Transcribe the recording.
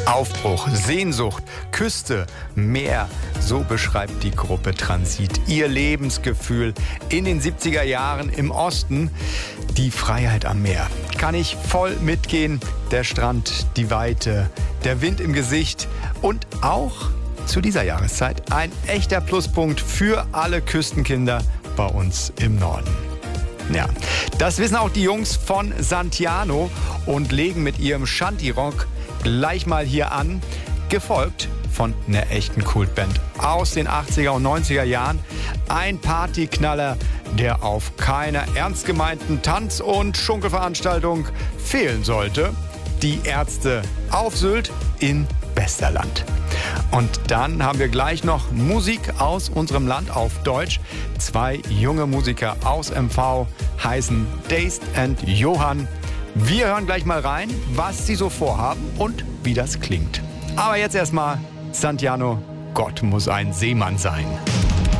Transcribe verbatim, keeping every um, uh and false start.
Aufbruch, Sehnsucht, Küste, Meer, so beschreibt die Gruppe Transit ihr Lebensgefühl in den siebziger Jahren im Osten. Die Freiheit am Meer. Kann ich voll mitgehen. Der Strand, die Weite, der Wind im Gesicht und auch zu dieser Jahreszeit ein echter Pluspunkt für alle Küstenkinder bei uns im Norden. Ja, das wissen auch die Jungs von Santiano und legen mit ihrem Shanty-Rock gleich mal hier an, gefolgt von einer echten Kultband aus den achtziger und neunziger Jahren. Ein Partyknaller, der auf keiner ernst gemeinten Tanz- und Schunkelveranstaltung fehlen sollte. Die Ärzte auf Sylt in Westerland. Und dann haben wir gleich noch Musik aus unserem Land auf Deutsch. Zwei junge Musiker aus M V heißen Dazed and Johann. Wir hören gleich mal rein, was sie so vorhaben und wie das klingt. Aber jetzt erstmal Santiano, Gott muss ein Seemann sein.